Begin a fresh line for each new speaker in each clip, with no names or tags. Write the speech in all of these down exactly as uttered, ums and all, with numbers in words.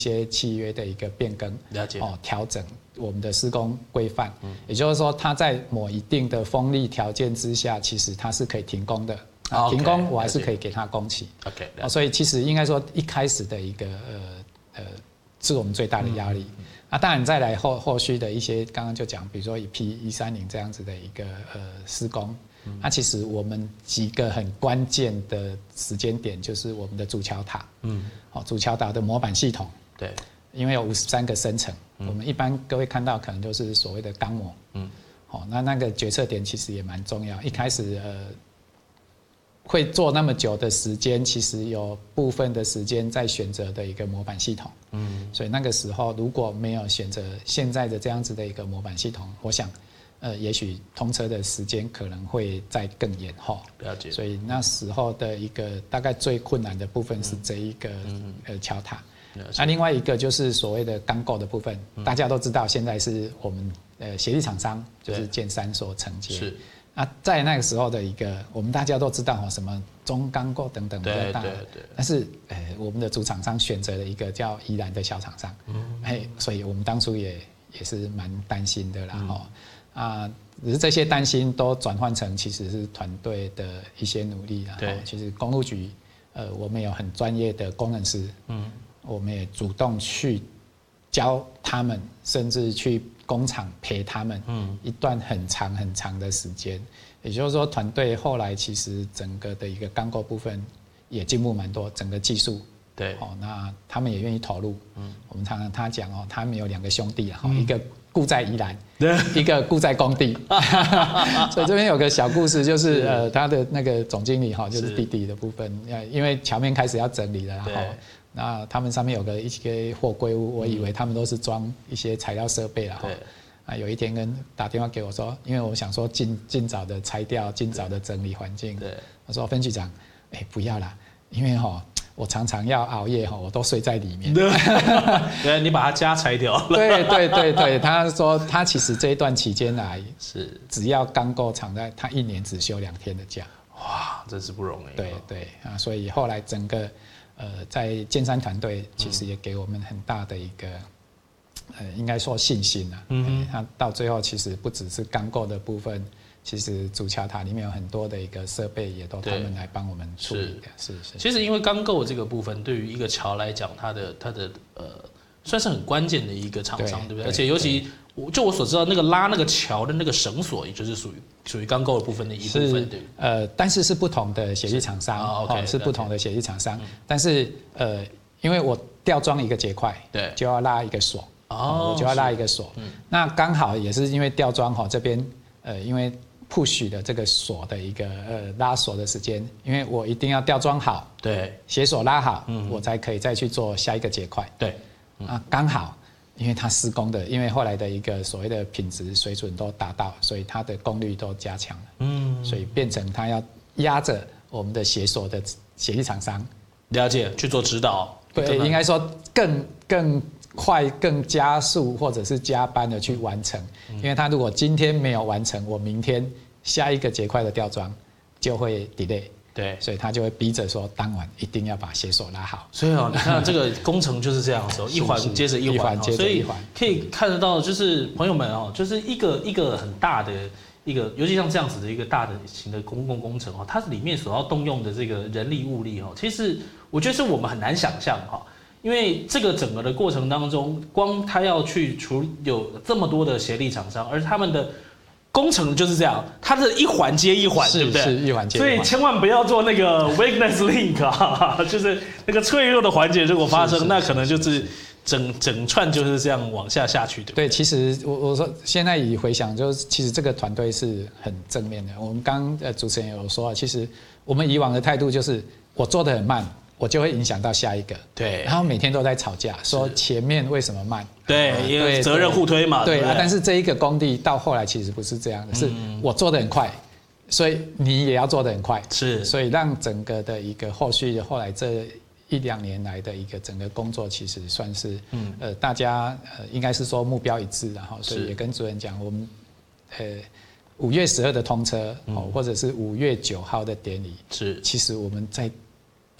些契约的一个变更，
了解
哦，调整我们的施工规范，嗯，也就是说，它在某一定的风力条件之下，其实它是可以停工的。啊，停工我还是可以给它工期。
OK，
哦，所以其实应该说一开始的一个呃呃，是我们最大的压力。嗯、啊，当然再来后后续的一些，刚刚就讲，比如说以 P 一三零这样子的一个呃施工，那、嗯啊、其实我们几个很关键的时间点就是我们的主桥塔，嗯，哦，主桥塔的模板系统，
对，
因为有五十三个升层，嗯、我们一般各位看到可能就是所谓的钢模，嗯，哦，那那个决策点其实也蛮重要，一开始呃。会做那么久的时间，其实有部分的时间在选择的一个模板系统，嗯，所以那个时候如果没有选择现在的这样子的一个模板系统，我想，呃，也许通车的时间可能会再更延后。
了解。
所以那时候的一个大概最困难的部分是这一个、嗯、呃桥塔，那、啊、另外一个就是所谓的钢构的部分，嗯、大家都知道现在是我们呃协力厂商就是建三所承接。是。啊，在那个时候的一个，我们大家都知道什么中钢构等等比较大，对对对。但是，呃，我们的主厂商选择了一个叫宜兰的小厂商，嗯，嘿，所以我们当初也也是蛮担心的啦，哈、嗯，啊，只是这些担心都转换成其实是团队的一些努力啦，对。其实公路局，呃，我们有很专业的工程师，嗯，我们也主动去教他们，甚至去工厂陪他们一段很长很长的时间，也就是说，团队后来其实整个的一个钢构部分也进步蛮多，整个技术对，哦，那他们也愿意投入。嗯，我们常常他讲哦，他们有两个兄弟啊，一个雇在宜兰，一个雇在工地，所以这边有个小故事，就是呃，他的那个总经理哈，就是弟弟的部分，因为桥面开始要整理了，然后。那他们上面有个一些货柜屋，我以为他们都是装一些材料设备啦。对。啊，有一天跟打电话给我说，因为我想说尽尽早的拆掉，尽早的整理环境。对。我说分局长，哎、欸，不要啦，因为哈，我常常要熬夜哈，我都睡在里面。
对，你把它家拆掉了。
对对对对，他说他其实这一段期间来是只要钢构厂在，他一年只休两天的假。
哇，真是不容易。
对对啊，所以后来整个。呃，在建山团队其实也给我们很大的一个，呃，应该说信心啊。嗯，他到最后其实不只是钢构的部分，其实主桥塔里面有很多的一个设备也都他们来帮我们处理的。是是。
其实因为钢构这个部分，对于一个桥来讲，它的它的呃，算是很关键的一个厂商， 对, 对不对？而且尤其就我所知道，那个拉那个桥的那个绳索，也就是属于属于钢构的部分的一部分，对。
呃，但是是不同的协力厂商，是, oh, okay, 是不同的协力厂商。嗯、但是呃，因为我吊装一个结块，对，就要拉一个锁，哦，我就要拉一个锁。嗯、那刚好也是因为吊装哈这边，呃，因为 push 的这个锁的一个呃拉锁的时间，因为我一定要吊装好，对，鞋锁拉好，嗯，我才可以再去做下一个结块，对。嗯、啊，刚好。因为它施工的，因为后来的一个所谓的品质水准都达到，所以它的功率都加强了。嗯，所以变成它要压着我们的鞋锁的协力厂商，
了解去做指导。
对，应该说更更快、更加速或者是加班的去完成。嗯、因为它如果今天没有完成，我明天下一个结块的吊装就会 delay。对，所以他就会逼着说，当晚一定要把鞋锁拉好。
所以哦，你看这个工程就是这样的时候，一环接着一环，所以可以看得到，就是朋友们哦，就是一个一个很大的一个，尤其像这样子的一个大的型的公共工程哦，它里面所要动用的这个人力物力哦，其实我觉得是我们很难想象哈，因为这个整个的过程当中，光他要去处理有这么多的协力厂商，而他们的 工程就是这样，它是一环接一环，对不对？
是一环接一环。
所以千万不要做那个 weakness link 啊，就是那个脆弱的环节，如果发生，那可能就是整整串就是这样往下下去的。
对，其实我我说现在以回想，就是其实这个团队是很正面的。我们刚呃主持人有说，其实我们以往的态度就是我做得很慢， 我就会影响到下一个，对，然后每天都在吵架，说前面为什么慢？
对，因为责任互推嘛。
对啊，但是这一个工地到后来其实不是这样的，是我做得很快，所以你也要做得很快，是，所以让整个的一个后续后来这一两年来的一个整个工作，其实算是，嗯，呃，大家呃应该是说目标一致，然后所以也跟主任讲，我们，呃。 五月十二的通车，哦，或者是五月九号的典礼，是，其实我们在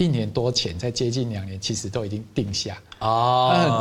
一年多前，在接近两年，其实都已经定下
哦。